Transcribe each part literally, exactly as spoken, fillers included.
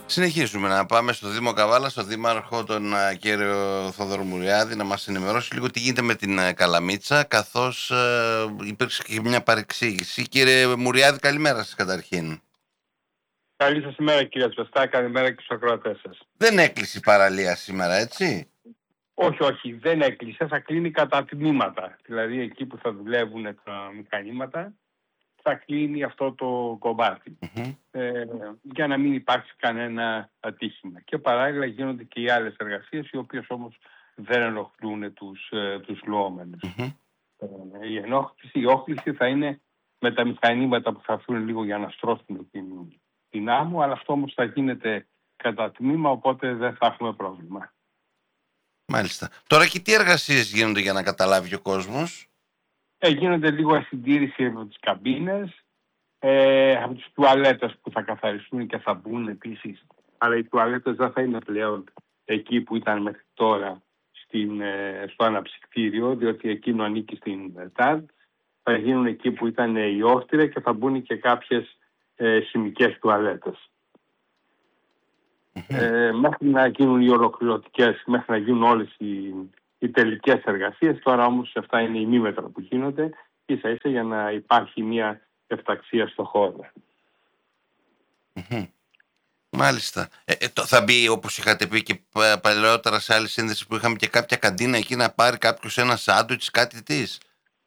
Συνεχίζουμε να πάμε στο Δήμο Καβάλα, στον Δήμαρχο τον α, κύριο Θόδωρο Μουριάδη, να μας ενημερώσει λίγο τι γίνεται με την α, Καλαμίτσα, καθώς α, υπήρξε και μια παρεξήγηση. Κύριε Μουριάδη, καλημέρα σας καταρχήν. Καλή σας ημέρα, κύριε Τσβεστά, καλημέρα και στους ακροατές σας. Δεν έκλεισε η παραλία σήμερα, έτσι? Όχι, όχι, δεν έκλεισε, θα κλείνει κατά τμήματα. Δηλαδή εκεί που θα δουλεύουν τα μηχανήματα θα κλείνει αυτό το κομμάτι. Mm-hmm. Ε, για να μην υπάρξει κανένα ατύχημα. Και παράλληλα γίνονται και οι άλλες εργασίες, οι οποίες όμως δεν ενοχλούν τους, ε, τους λουόμενους. Mm-hmm. Ε, η ενόχληση, η όχληση θα είναι με τα μηχανήματα που θα έρθουν λίγο για να στρώσουν την, την άμμο, αλλά αυτό όμως θα γίνεται κατά τμήμα, οπότε δεν θα έχουμε πρόβλημα. Μάλιστα. Τώρα και τι εργασίες γίνονται για να καταλάβει ο κόσμος? Ε, γίνονται λίγο ασυντήρηση από τις καμπίνες, ε, από τις τουαλέτες που θα καθαριστούν και θα μπουν επίσης. Αλλά οι τουαλέτες δεν θα είναι πλέον εκεί που ήταν μέχρι τώρα στην, ε, στο αναψυκτήριο, διότι εκείνο ανήκει στην ΤΑΔ. Θα γίνουν εκεί που ήταν η όχτυρα και θα μπουν και κάποιες ε, σημικές τουαλέτες. Mm-hmm. Ε, μέχρι να γίνουν οι ολοκληρωτικές, μέχρι να γίνουν όλες οι, οι τελικές εργασίες. Τώρα όμως αυτά είναι οι ημίμετρα που γίνονται, ίσα ίσα για να υπάρχει μια ευταξία στο χώρο. Mm-hmm. Μάλιστα. Ε, ε, το, θα μπει, όπως είχατε πει και παλαιότερα σε άλλη σύνδεση που είχαμε, και κάποια καντίνα εκεί να πάρει κάποιος ένα σάντουιτς, κάτι της?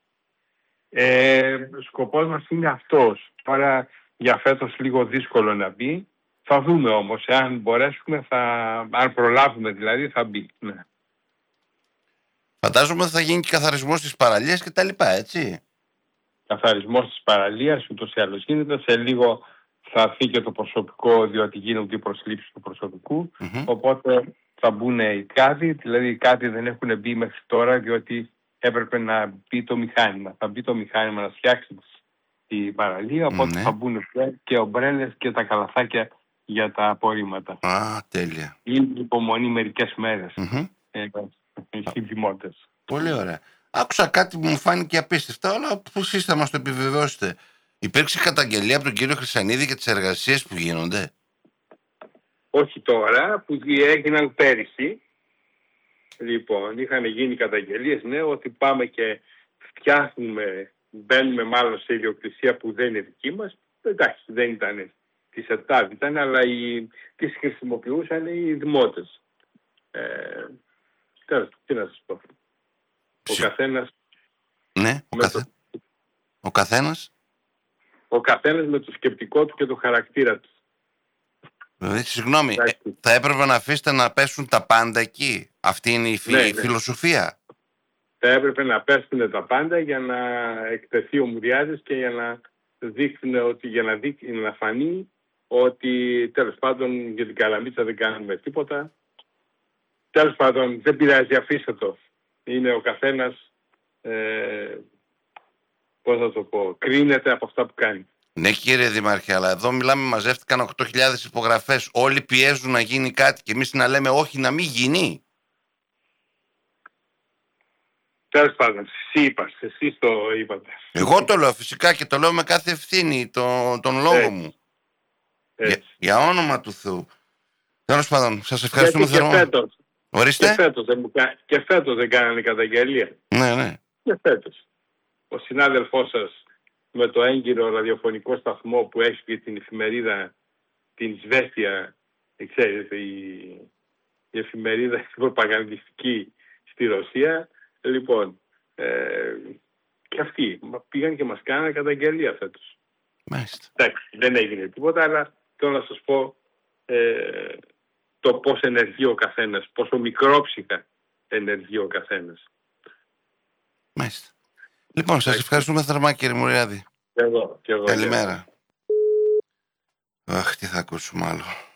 Ε, σκοπός μας είναι αυτός. Τώρα για φέτος λίγο δύσκολο να μπει. Θα δούμε όμως, εάν μπορέσουμε, θα, αν προλάβουμε δηλαδή, θα μπει. Ναι. Φαντάζομαι θα γίνει και καθαρισμός της παραλίας και τα λοιπά, έτσι? Καθαρισμός της παραλίας, ούτως ή άλλως γίνεται. Σε λίγο θα έρθει και το προσωπικό, διότι γίνονται οι προσλήψεις του προσωπικού. Mm-hmm. Οπότε θα μπουν οι κάδοι, δηλαδή οι κάδοι δεν έχουν μπει μέχρι τώρα, διότι έπρεπε να μπει το μηχάνημα. Θα μπει το μηχάνημα να φτιάξει την παραλία, οπότε mm-hmm. θα μπουν και ομπρέλες και τα καλαθάκια για τα απορρίμματα. Α, τέλεια. Είναι υπομονή μερικές μέρες. Mm-hmm. Ε, οι δημότες. Πολύ ωραία. Άκουσα κάτι που μου φάνηκε απίστευτα, αλλά εσείς θα μας το επιβεβαιώσετε. Υπήρξε καταγγελία από τον κύριο Χρυσανίδη για τις εργασίες που γίνονται? Όχι τώρα, που έγιναν πέρυσι. Λοιπόν, είχαν γίνει καταγγελίες, ναι, ότι πάμε και φτιάχνουμε, μπαίνουμε μάλλον σε ιδιοκτησία που δεν είναι δική μας. Εντάξει, δεν ήταν της ΕΤΑΔ ήταν, αλλά οι, τις χρησιμοποιούσαν οι δημότες. Ε, τέλος, τι να σας πω. Ο καθένας... Ναι, ο, καθέ... το... ο καθένας... Ο καθένας με το σκεπτικό του και το χαρακτήρα του. Δηλαδή, συγγνώμη, ε, θα έπρεπε να αφήσετε να πέσουν τα πάντα εκεί. Αυτή είναι η, φι... ναι, η φιλοσοφία. Θα έπρεπε να πέσουν τα πάντα για να εκτεθεί ο Μουριάδης και για να δείχνει ότι, για να, δείχνει, να φανεί ότι τέλος πάντων για την Καλαμίτσα δεν κάνουμε τίποτα. Τέλος πάντων δεν πειράζει, αφήστε το. Είναι ο καθένας, ε, πώς θα το πω, κρίνεται από αυτά που κάνει. Ναι, κύριε Δήμαρχε, αλλά εδώ μιλάμε, μαζεύτηκαν οκτώ χιλιάδες υπογραφές. Όλοι πιέζουν να γίνει κάτι και εμείς να λέμε όχι, να μην γίνει. Τέλος πάντων, εσύ είπατε, εσείς το είπατε. Εγώ το λέω φυσικά και το λέω με κάθε ευθύνη, το, τον λόγο Έτσι. μου. Έτσι. Για, για όνομα του Θεού. Τέλος πάντων, σας ευχαριστούμε θερμά. Και φέτος. Ορίστε. Και φέτος δεν, και φέτος δεν κάνανε καταγγελία. Ναι, ναι. Και φέτος. Ο συνάδελφός σας με το έγκυρο ραδιοφωνικό σταθμό που έχει και την εφημερίδα, την Σβέστια, ξέρετε, η, η εφημερίδα η προπαγανδιστική στη Ρωσία. Λοιπόν, ε, και αυτοί πήγαν και μας κάνανε καταγγελία φέτος. Μάλιστα. Εντάξει, δεν έγινε τίποτα, αλλά θέλω να σας πω ε, το πώς ενεργεί ο καθένας, πόσο μικρόψυχα ενεργεί ο καθένας. Μάλιστα. Λοιπόν, σας ευχαριστούμε θερμά, κύριε Μουριάδη. Και εγώ, και εγώ. Καλημέρα. Αχ, τι θα ακούσουμε άλλο.